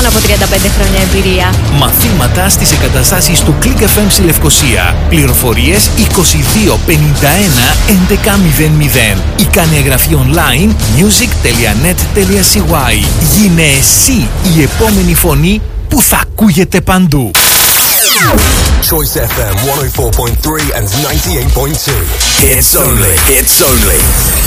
από 35 χρόνια εμπειρία. Μαθήματα στις εγκαταστάσεις του Click FM στη Λευκοσία. Πληροφορίες 22 51 11 00. Ή κάνε εγγραφή online music.net.cy. Γίνε εσύ η επόμενη φωνή που θα ακούγεται παντού. Choice FM 104.3 and 98.2. It's only